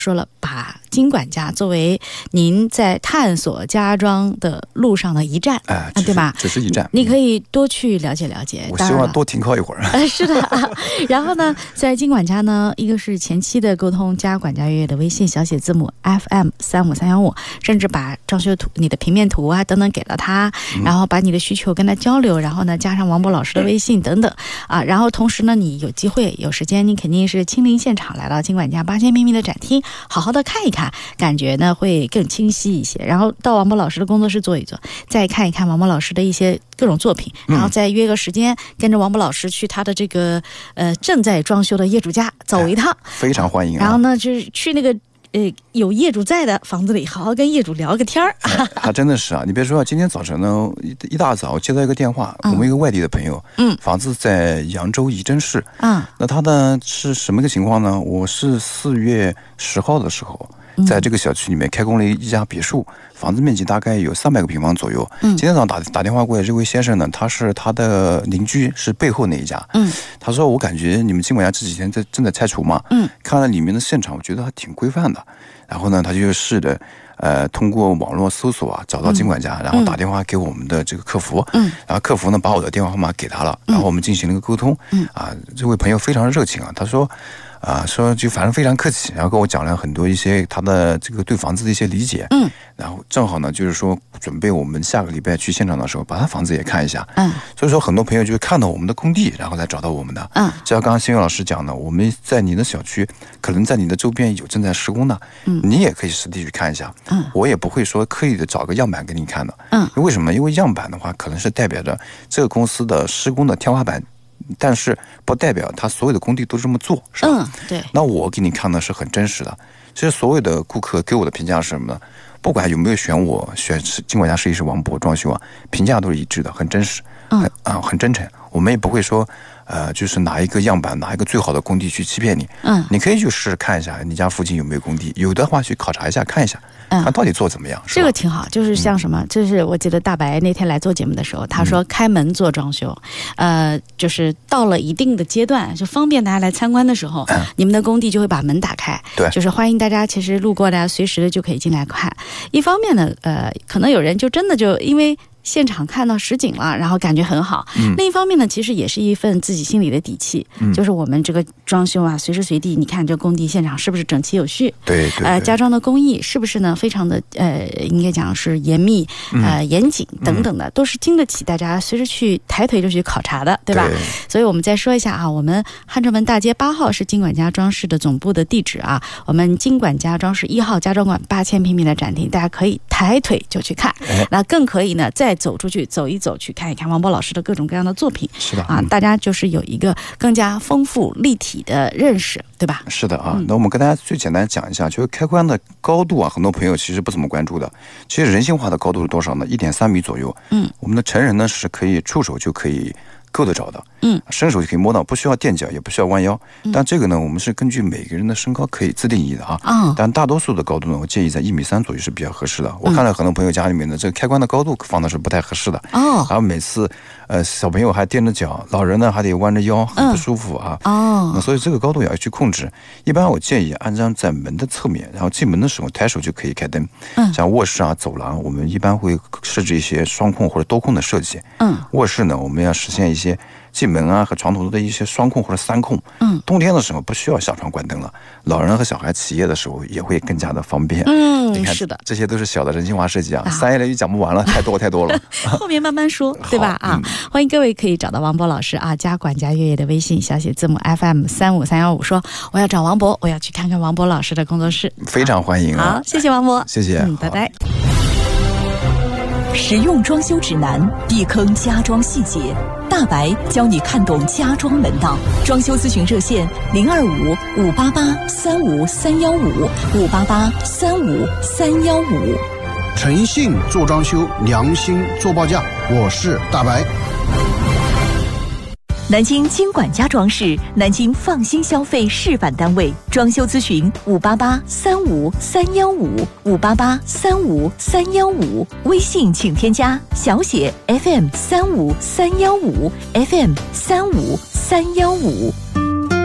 说了，把金管家作为您在探索家装的路上的一站，对吧？ 只是一站， 你可以多去了解了解。 我希望多停靠一会儿。 是的。然后呢，在金管家呢，一个是前期的沟通，加管家月月的微信小写字母 FM35315，甚至把装修图、你的平面图啊等等给了他，然后把你的需求跟他交流，然后呢加上王博老师的微信等等啊，然后同时呢，你有机会有时间，你肯定是亲临现场来到金管家8000秘密的展厅，好好的看一看，感觉呢会更清晰一些。然后到王博老师的工作室坐一坐，再看一看王博老师的一些各种作品，然后再约个时间，跟着王博老师去他的这个正在装修的业主家走一趟， 非常欢迎。 然后呢，就是去那个有业主在的房子里，好好跟业主聊个天儿。 他真的是啊，你别说，今天早晨呢，一大早接到一个电话，我们一个外地的朋友，房子在扬州仪征市，那他呢是什么个情况呢？我是4月10号的时候，在这个小区里面开工了一家别墅，房子面积大概有300个平方左右。今天早上打电话过来，这位先生呢，他是他的邻居，是背后那一家。他说我感觉你们金管家这几天正在拆除嘛，看了里面的现场，我觉得还挺规范的。然后呢，他就试着通过网络搜索啊，找到金管家，然后打电话给我们的这个客服，然后客服呢把我的电话号码给他了，然后我们进行了一个沟通。这位朋友非常热情啊，他说说就反正非常客气，然后跟我讲了很多一些他的这个对房子的一些理解。然后正好呢，就是说准备我们下个礼拜去现场的时候，把他房子也看一下。所以说很多朋友就是看到我们的工地，然后再找到我们的。就像刚刚新月老师讲的，我们在你的小区，可能在你的周边有正在施工的，你也可以实地去看一下。我也不会说刻意的找个样板给你看的。为什么？因为样板的话，可能是代表着这个公司的施工的天花板。但是不代表他所有的工地都这么做，是吧？ 对。 那我给你看的是很真实的。其实所有的顾客给我的评价是什么呢？不管有没有选金管家设计师王博装修啊，评价都是一致的，很真实，很真诚。我们也不会说就是拿一个样板，拿一个最好的工地去欺骗你。你可以去试试看一下你家附近有没有工地，有的话去考察一下看一下，看到底做怎么样。 这个挺好，就是像什么，就是我记得大白那天来做节目的时候，他说开门做装修，就是到了一定的阶段，就方便大家来参观的时候，你们的工地就会把门打开， 对， 就是欢迎大家其实路过的随时的就可以进来看。一方面呢，可能有人就真的就因为现场看到实景了，然后感觉很好。另一方面呢，其实也是一份自己心里的底气，就是我们这个装修啊，随时随地，你看这工地现场是不是整齐有序？ 对。 家装的工艺是不是呢？非常的应该讲是严密、严谨等等的，都是经得起大家随时去抬腿就去考察的，对吧？所以我们再说一下啊，我们汉正门大街8号是金管家装饰的总部的地址啊，我们金管家装饰1号家装馆8000平米的展厅，大家可以抬腿就去看，那更可以呢再走出去走一走，去看一看王博老师的各种各样的作品。 是的大家就是有一个更加丰富立体的认识，对吧？ 是的那我们跟大家最简单讲一下，就是开关的高度啊，很多朋友其实不怎么关注的。其实人性化的高度是多少呢？1.3米左右。我们的成人呢是可以触手就可以够得着的，伸手就可以摸到，不需要垫脚，也不需要弯腰。但这个呢，我们是根据每个人的身高可以自定义的但大多数的高度呢，我建议在1.3米左右是比较合适的。我看了很多朋友家里面的这个开关的高度放的是不太合适的。然后每次小朋友还踮着脚，老人呢还得弯着腰，很不舒服那所以这个高度也要去控制。一般我建议安装在门的侧面，然后进门的时候抬手就可以开灯。像卧室啊、走廊，我们一般会设置一些双控或者多控的设计。卧室呢，我们要实现一些进门啊和床头的一些双控或者3控。冬天的时候不需要下床关灯了，老人和小孩起夜的时候也会更加的方便。你看， 是的， 这些都是小的人性化设计3言2语讲不完了，太多了。 后面慢慢说，对吧？欢迎各位可以找到王博老师加管家月月的微信小写字母 FM35315，说我要找王博，我要去看看王博老师的工作室， 非常欢迎好，谢谢王博， 谢谢， 拜拜。 实用装修指南，避坑家装细节，大白教你看懂家装门道。装修咨询热线025-588-35315，588-35315。 诚信做装修，良心做报价。我是大白。 南京金管家装饰，南京放心消费示范单位，装修咨询588-35315，588-35315，微信请添加小写 FM35315，FM35315。